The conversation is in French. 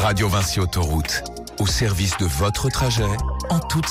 Radio Vinci Autoroute, au service de votre trajet, en toute